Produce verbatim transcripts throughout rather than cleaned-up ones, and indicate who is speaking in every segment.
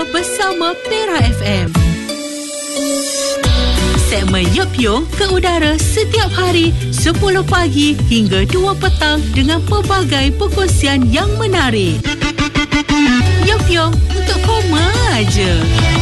Speaker 1: Koma bersama Pera F M. Segmen Yop Yung ke udara setiap hari sepuluh pagi hingga dua petang dengan pelbagai perkongsian yang menarik. Yop Yung untuk Koma aja.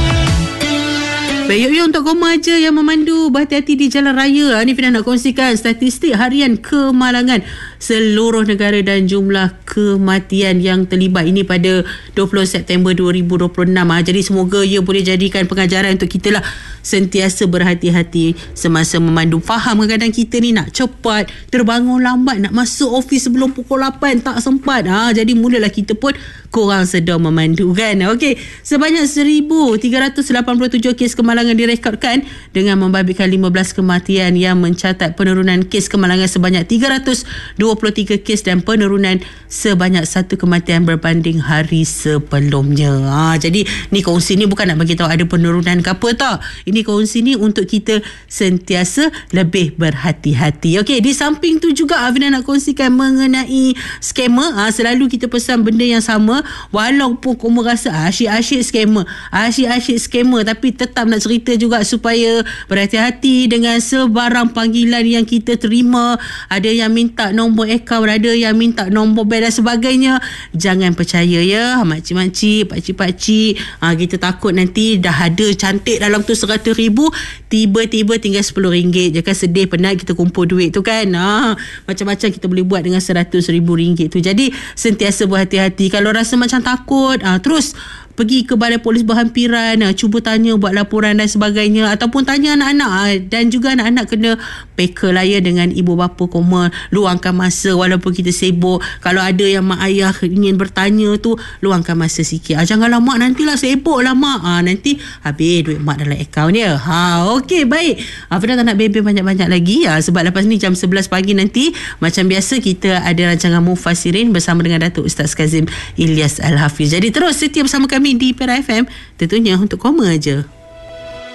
Speaker 1: Baik, Yop Yung untuk Koma aja yang memandu berhati-hati di jalan raya. Ni Fina nak kongsikan statistik harian kemalangan seluruh negara dan jumlah kematian yang terlibat ini pada dua puluh September dua ribu dua puluh enam. Jadi semoga ia boleh jadikan pengajaran untuk kita lah, sentiasa berhati-hati semasa memandu. Faham kadang-kadang kita ni nak cepat, terbangun lambat, nak masuk ofis sebelum pukul lapan, tak sempat. Ha, jadi mulalah kita pun korang sedar memandu kan. Okey, sebanyak seribu tiga ratus lapan puluh tujuh kes kemalangan direkodkan dengan membabitkan lima belas kematian yang mencatat penurunan kes kemalangan sebanyak tiga ratus dua puluh tiga kes dan penurunan sebanyak satu kematian berbanding hari sebelumnya. Ha, jadi ni kongsi ni bukan nak bagi tahu ada penurunan ke apa tak. Ini kongsi ni untuk kita sentiasa lebih berhati-hati. Okey, di samping tu juga Afina nak kongsikan mengenai skamer. Ha, selalu kita pesan benda yang sama walaupun kamu rasa asyik-asyik skamer, asyik-asyik skamer, tapi tetap nak cerita juga supaya berhati-hati dengan sebarang panggilan yang kita terima. Ada yang minta nombor akaun, ada yang minta nombor bank dan sebagainya. Jangan percaya ya, makcik-makcik, pakcik-pakcik. Ha, kita takut nanti dah ada cantik dalam tu seratus ribu, tiba-tiba tinggal sepuluh ringgit je kan. Sedih, penat kita kumpul duit tu kan. Ha, macam-macam kita boleh buat dengan seratus ribu ringgit tu. Jadi sentiasa berhati-hati. Kalau rasa macam takut, ha, terus pergi ke balai polis berhampiran, cuba tanya, buat laporan dan sebagainya, ataupun tanya anak-anak. Dan juga anak-anak kena peka lah ya dengan ibu bapa Koma, luangkan masa walaupun kita sibuk. Kalau ada yang mak ayah ingin bertanya tu, luangkan masa sikit. Ha, janganlah mak nantilah sibuk lah mak, ha, nanti habis duit mak dalam akaun dia. Ha, okey, baik. Afina tak nak bebel banyak-banyak lagi, ha, sebab lepas ni jam sebelas pagi nanti macam biasa kita ada rancangan Mufassirin bersama dengan Datuk Ustaz Kazim Ilyas Al-Hafiz. Jadi terus setia bersama kami di Pera F M, tentunya untuk Koma aja.